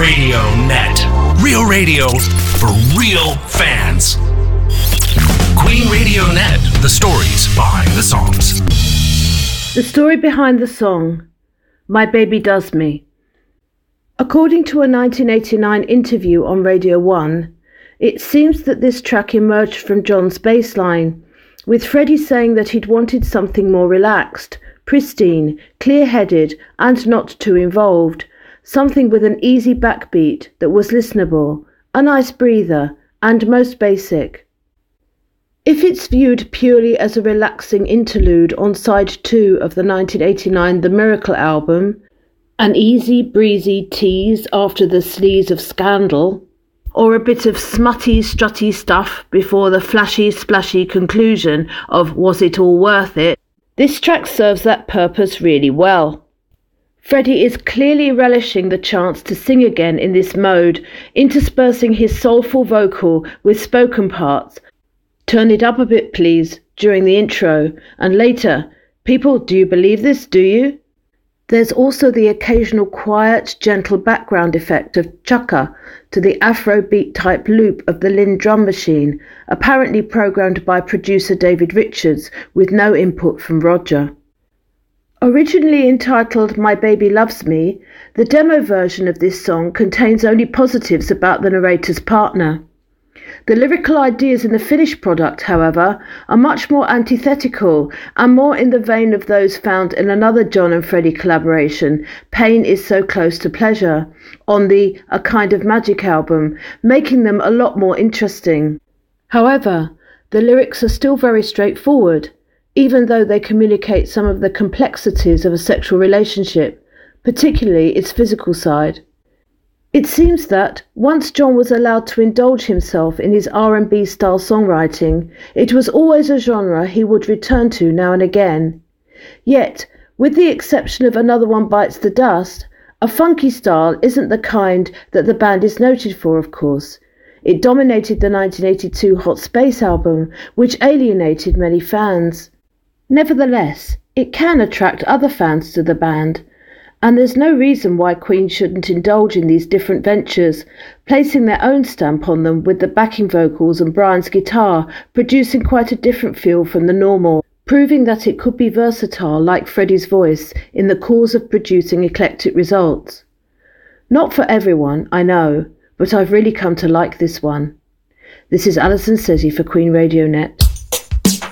Radio Net. Real radio for real fans. Queen Radio Net. The stories behind the songs. The story behind the song, My Baby Does Me. According to a 1989 interview on Radio 1, it seems that this track emerged from John's bass line, with Freddie saying that he'd wanted something more relaxed, pristine, clear-headed and not too involved, something with an easy backbeat that was listenable, a nice breather, and most basic. If it's viewed purely as a relaxing interlude on side 2 of the 1989 The Miracle album, an easy breezy tease after the sleaze of Scandal, or a bit of smutty strutty stuff before the flashy splashy conclusion of Was It All Worth It, this track serves that purpose really well. Freddie is clearly relishing the chance to sing again in this mode, interspersing his soulful vocal with spoken parts. Turn it up a bit please, during the intro, and later, people, do you believe this, do you? There's also the occasional quiet, gentle background effect of chukka to the Afrobeat type loop of the Linn drum machine, apparently programmed by producer David Richards with no input from Roger. Originally entitled My Baby Loves Me, the demo version of this song contains only positives about the narrator's partner. The lyrical ideas in the finished product, however, are much more antithetical and more in the vein of those found in another John and Freddie collaboration, Pain Is So Close to Pleasure, on the A Kind of Magic album, making them a lot more interesting. However, the lyrics are still very straightforward, even though they communicate some of the complexities of a sexual relationship, particularly its physical side. It seems that, once John was allowed to indulge himself in his R&B style songwriting, it was always a genre he would return to now and again. Yet, with the exception of Another One Bites the Dust, a funky style isn't the kind that the band is noted for, of course. It dominated the 1982 Hot Space album, which alienated many fans. Nevertheless, it can attract other fans to the band, and there's no reason why Queen shouldn't indulge in these different ventures, placing their own stamp on them with the backing vocals and Brian's guitar producing quite a different feel from the normal, proving that it could be versatile like Freddie's voice in the cause of producing eclectic results. Not for everyone, I know, but I've really come to like this one. This is Alison Sezzi for Queen Radio Net.